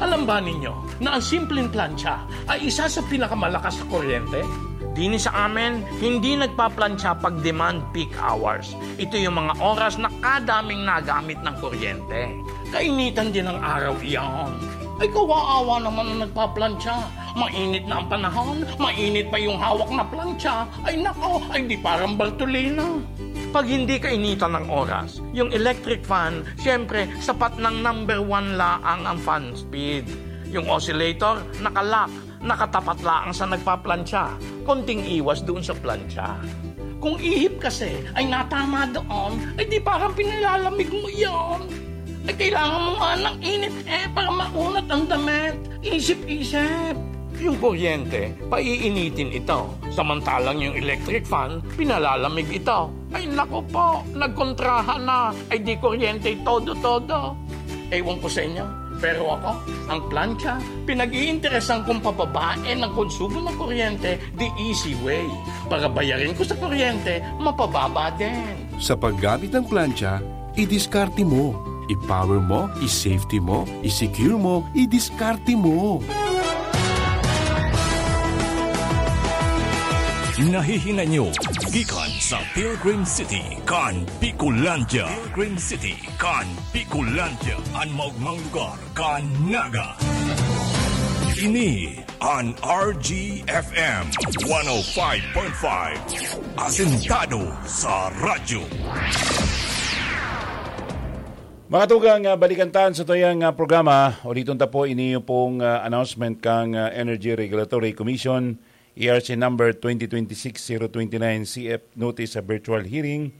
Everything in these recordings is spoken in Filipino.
Alam ba ninyo na ang simpleng plancha ay isa sa pinakamalakas sa kuryente? Dini sa amin, hindi nagpaplansya pag demand peak hours. Ito yung mga oras na kadaming nagamit ng kuryente. Kainitan din ng araw iyan. Ay kawawa naman ang nagpaplansya. Mainit na ang panahon, mainit pa yung hawak na plansya. Ay nako, ay di parang Bartolina. Pag hindi kainitan ng oras, yung electric fan, siyempre, sapat ng number 1 laang ang fan speed. Yung oscillator, nakalock, nakatapat laang sa nagpaplansya. Konting iwas doon sa plansya. Kung ihip kasi ay natama doon, ay di parang pinalalamig mo yan. Ay kailangan mo nga ng init para maunat ang damit. Isip-isip. Yung kuryente, paiinitin ito. Samantalang yung electric fan, pinalalamig ito. Ay nako po, nagkontrahan na. Ay di kuryente, todo-todo. Ewan ko sa inyo. Pero ako, ang plancha, pinag-iinteresan kong pababain ng konsumo ng kuryente the easy way. Para bayarin ko sa kuryente, mapababa din. Sa paggamit ng plancha, i-diskarte mo. I-power mo, i-safety mo, i-secure mo, i-diskarte mo. Nahihinga nyo, gikan sa Pilgrim City, kan Picolandia. Pilgrim City, kan Picolandia. Ang maugmang lugar, kan Naga. Ini an RGFM 105.5. Asentado sa radyo. Mga tugang balikantan sa toyang programa, ulitin ta po ini pong announcement kang Energy Regulatory Commission, ERC number 2026-029 CF Notice of Virtual Hearing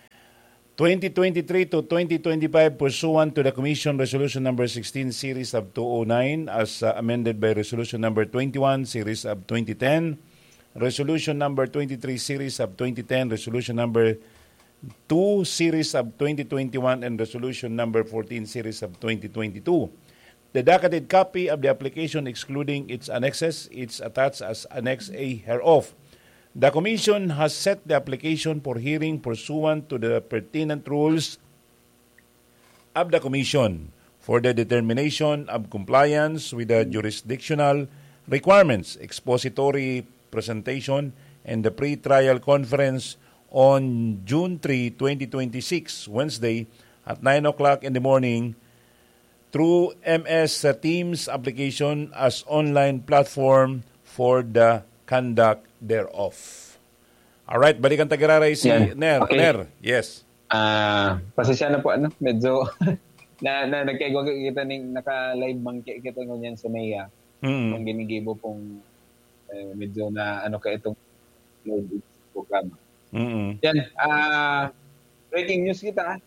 2023 to 2025 pursuant to the Commission Resolution number 16 Series of 209 as amended by Resolution number 21 Series of 2010, Resolution number 23 Series of 2010, Resolution number 2 Series of 2021, and Resolution number 14 Series of 2022. The docketed copy of the application excluding its annexes is attached as Annex A hereof. The Commission has set the application for hearing pursuant to the pertinent rules of the Commission for the determination of compliance with the jurisdictional requirements, expository presentation, and the pre-trial conference on June 3, 2026, Wednesday at 9 o'clock in the morning through MS Teams application as online platform for the conduct thereof. Alright, balikan tagararay si Ner. Okay. Ner, yes. Pasensya na po, medyo na nagkaigo kita ning naka-live bangke kita ngunyan sa Maya. Ang ginigibo pong medyo na ka itong load program. Yan, breaking news kita.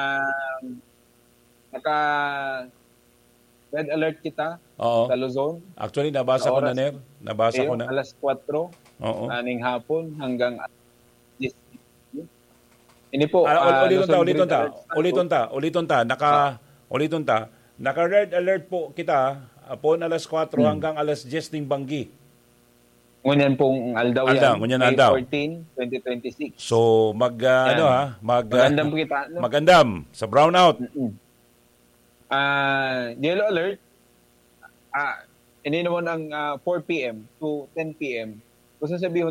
Red alert kita sa Luzon. Actually, nabasa ko na, Ner. Nabasa ko na. Alas 4 ning hapon hanggang 10. Ini po. Uliton ta. Naka-red alert po kita upon alas 4 hanggang alas 10 ng Banggi. Ngunyan pong aldaw yan. May 14, 2026. So, magandam kita. No? Magandam sa brownout. Yellow alert. Ini naman ang 4 p.m. to 10 p.m. Gusto sabihin,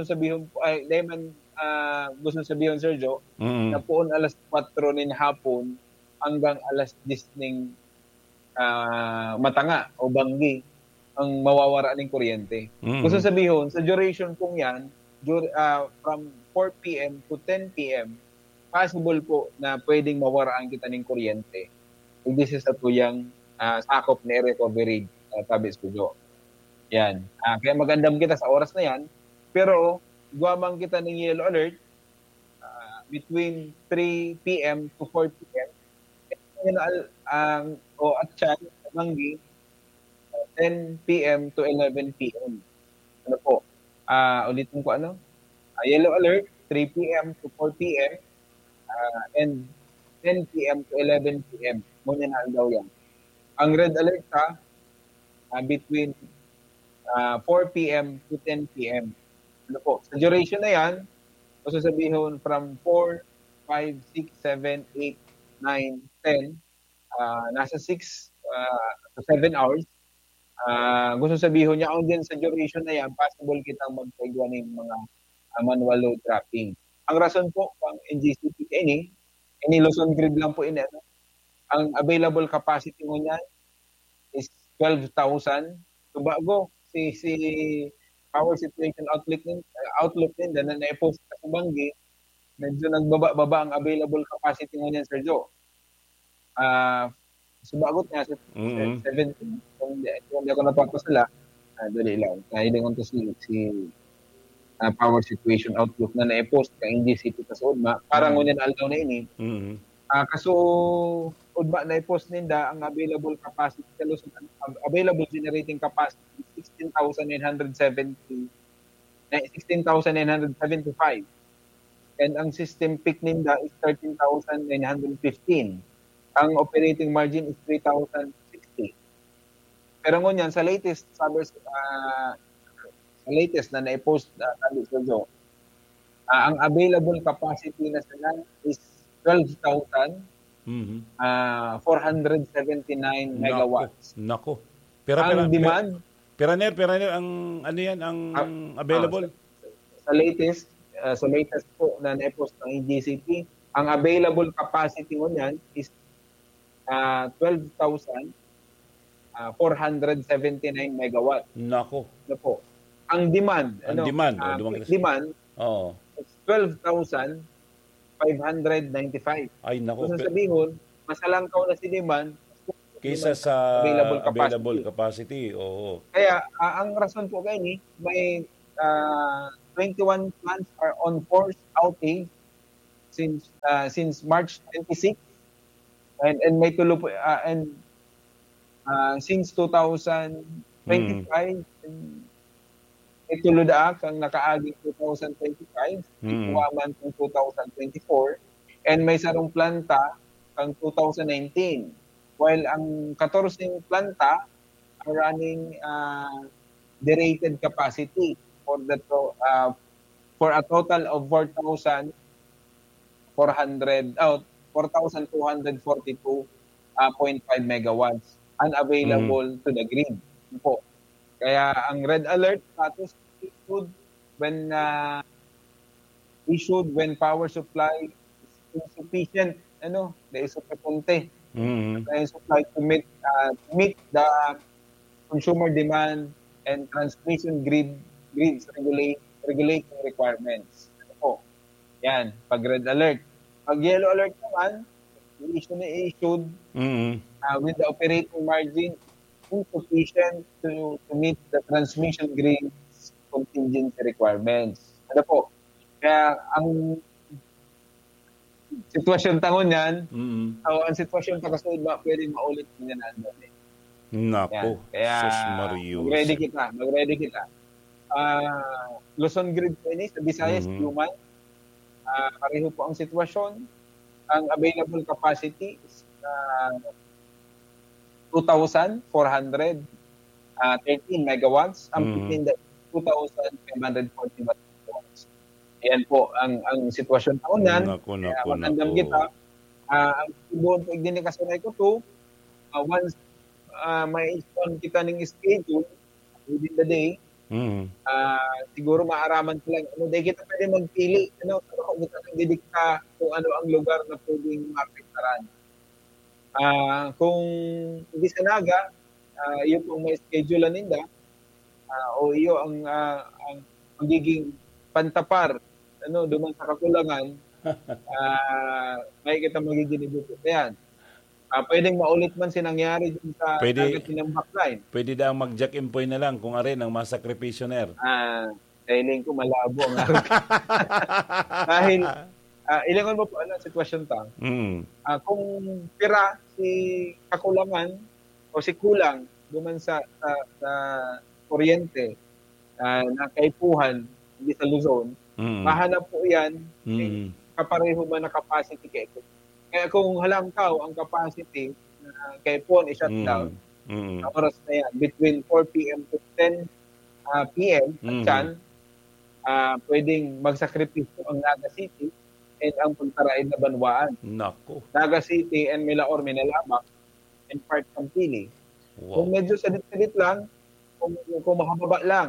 Sergio, na poon alas 4 nin hapon hanggang alas 10 ning matanga o Banggi ang mawawara ng kuryente. Gusto sabihin, sa duration kong yan, from 4 p.m. to 10 p.m., possible po na pwedeng mawaraan kita ng kuryente. This is sa tuyang sakop na recovery tabis ko. Yan. Kaya magandam kita sa oras na yan. Pero, guwamang kita ng yellow alert between 3 p.m. to 4 p.m. At siya, Banggi, 10 p.m. to 11 p.m. Ano po? Ulitin ko yellow alert, 3 p.m. to 4 p.m. And 10 p.m. to 11 p.m. Muna na daw yan. Ang red alert between 4 p.m. to 10 p.m. Ano po? Sa duration na yan, o sasabihin from 4, 5, 6, 7, 8, 9, 10, nasa 6 to 7 hours. Gusto sabihin niya, on din sa duration na yan, possible kitang magpaigwa ng mga manual load trapping. Ang rason po, ang NGCP any Luzon grid lang po ini. Ang available capacity mo niyan is 12,000. So bago, si power situation outlook din na na-post sa Banggi, medyo nagbaba ang available capacity mo niyan, Sir Joe. Sumagot niya sa 17. Kung hindi ako napapasala, dali lang. Nahilingon to si power situation outlook na na-post ka NGCP sa UDMA. Parang ngunyan aldaw na ini. Kaso UDMA na-post ninda ang available capacity sa Luzon, available generating capacity 16,975. And ang system peak ninda is 13,915. Ang operating margin is 3,060. Pero ngunyan sa latest na na-post ang available capacity na sila is 12,479 megawatts. Nako. Ang demand, Piraner, ang ano yan, ang available? Sa latest po na na-post ng EGCP, ang available capacity mo niyan is 12,479 megawatts. Nako. Ano po? Ang demand, demand is 12,595. Ay, nako. So sabihin, masalangkaw na si demand Kaysa sa available capacity. Oo. Kaya, ang rason po kayo may 21 plants are on forced outage since March 26. And may tulo po, since 2025, may tulo da kang nakaaging 2025, ikuwaman kang 2024, and may sarong planta kang 2019. While ang 14 planta are running derated capacity for a total of 4,242.5 megawatts unavailable to the grid. Po. Kaya ang red alert status issued when power supply is insufficient, there is sufficiente. Supply to meet the consumer demand and transmission grids regulating requirements. Yan, pag red alert. Pag yellow alert naman, issued with the operating margin insufficient to meet the transmission grids contingency requirements. Kaya ang sitwasyon tangon yan, ang sitwasyon pagkasunod ba, pwede maulit niya na doon. Nako, Kaya, Marius. mag-ready kita. Luzon Grid po sa Visayas, Human. Pareho po ang sitwasyon. Ang available capacity is 2,413 megawatts. Ang peak 2,541 megawatts. Ayan po ang sitwasyon taon yan. Matandam kita. Ang buong po din kasunay ko to, once may on kita ng schedule within the day, siguro maaraman ko lang. Dahil kita pwede magpili. Kung kita nang didikta kung ano ang lugar na pwedeng mapektaran. Kung hindi sa Naga, yun pong may schedule ninda, o iyo ang magiging pantapar duman sa kakulangan, may kita magiging ibuto. Ayan. Pwedeng maulit man sinangyari dun sa ng backline. Pwede daw mag-jack and point na lang kung arin ang masakripisyoner. Kailing ko malabo ang araw. Dahil, ilangon mo po ang sitwasyon ta. Kung pira si kakulangan o si kulang duman sa kuryente na kaipuhan hindi sa Luzon, mahanap po yan kapareho man na capacity kay ko. Kaya kung halangkaw ang capacity na kaipuhan i-shutdown, ang oras na yan, between 4 p.m. to 10 p.m. at dyan, pwedeng magsakripisyo ang Naga City and ang pagtaraid na Banwaan. Nako. Naga City and Milaor, Minalabak, and part ng Pili. Wow. Kung medyo sadit-sadit lang, kung makababa lang,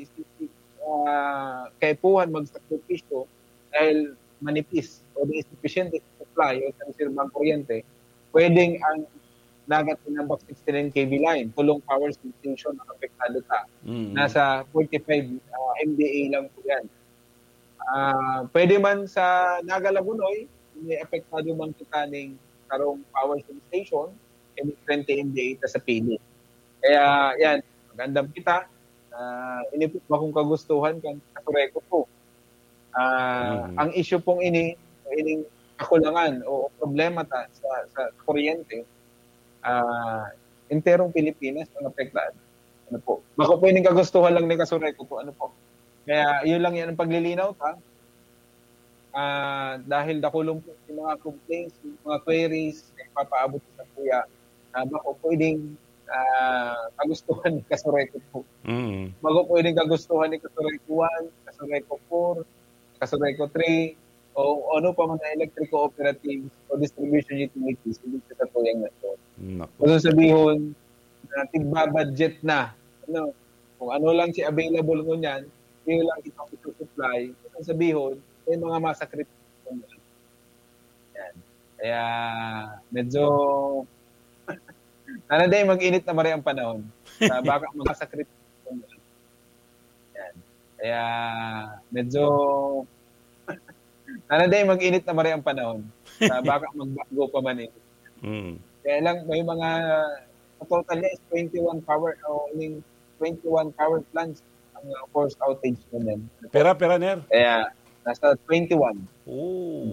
kaipuhan magsakripisyo dahil manipis o di sufficient supply o sa reserbang kuryente, pwedeng ang nagat ng 69 kV line, tulong power station ang apektado ta. Nasa 45 MVA lang po yan. Pwede man sa Naga Labunoy, may apektado man kita ng karong power station, 20 MVA ta sa Pili. Kaya yan, magandang kita. Inipot ba kung kagustuhan kang kasureko po. Ang issue pong ining kakulangan o problema ta sa kuryente, enterong Pilipinas ang apektado. Ano po? Baka po yung kagustuhan lang ni kasureko po. Ano po? Kaya yun lang yan ang paglilinaw ta. Dahil dakulong po yung mga complaints, yung mga queries na ipapaabot sa kuya, baka pwedeng kagustuhan ni kasureko po. Baka pwedeng kagustuhan ni kasureko 1, kasureko 4, kasureko 3, o ano pa man na electric cooperatives o distribution utilities hindi sa tuyang na ito. Kung sabihin na tigba-budget na, kung ano lang si available mo niyan, yun lang itong isusupply. Kung sabihin, may mga masakripisyo mo. Yan. Kaya medyo nanaday mag-init na mari ang panahon. Baka masakripisyo mo. Yan. Kaya medyo nanaday mag-init na mari ang panahon. Baka magbago pa man eh. Kaya lang may mga total niya is 21 power o 21 power plants ang force outage naman. Pera, Ner? Kaya nasa 21. Oh.